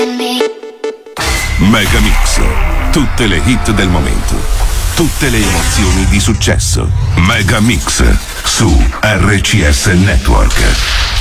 Megamix, tutte le hit del momento, tutte le emozioni di successo. Megamix su RCS Network.